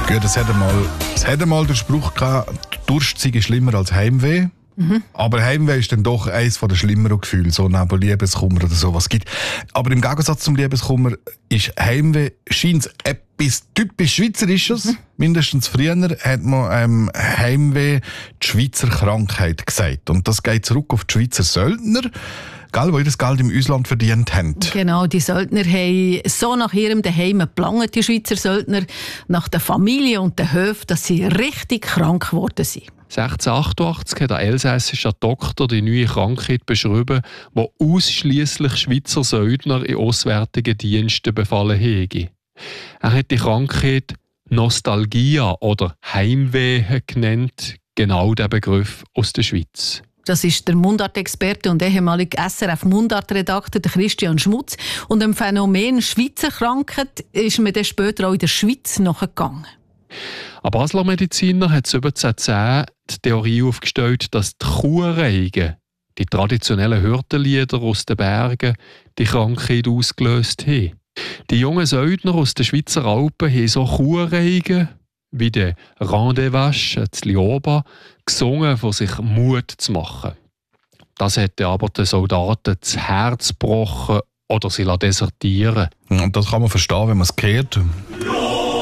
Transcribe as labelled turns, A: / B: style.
A: Gut, es hat einmal den Spruch gehabt, Durst sei schlimmer als Heimweh. Aber Heimweh ist dann doch eines der schlimmeren Gefühle, so neben Liebeskummer oder sowas gibt. Aber im Gegensatz zum Liebeskummer ist Heimweh scheint etwas typisch Schweizerisches. Mindestens früher hat man Heimweh die Schweizer Krankheit gesagt. Und das geht zurück auf die Schweizer Söldner, die ihr Geld im Ausland verdient haben.
B: Genau, die Söldner haben so nach ihrem Daheim gelangt, die Schweizer Söldner, nach der Familie und den Höfen, dass sie richtig krank geworden sind.
C: 1688 hat ein elsässischer Doktor die neue Krankheit beschrieben, die ausschliesslich Schweizer Söldner in auswärtigen Diensten befallen hätte. Er hat die Krankheit Nostalgia oder Heimweh genannt, genau der Begriff aus der Schweiz.
B: Das ist der Mundartexperte und ehemalige SRF-Mundartredakteur Christian Schmutz. Und dem Phänomen Schweizer Krankheit ist man dann später auch in der Schweiz nachgegangen.
C: Ein Basler Mediziner hat 1710 die Theorie aufgestellt, dass die Churreigen, die traditionellen Hirtenlieder aus den Bergen, die Krankheit ausgelöst haben. Die jungen Söldner aus den Schweizer Alpen haben so Churreigen wie der Rendezvous zu Lioba gesungen, von sich Mut zu machen. Das hätte aber den Soldaten das Herz gebrochen oder sie desertieren lassen.
A: Und das kann man verstehen, wenn man es hört.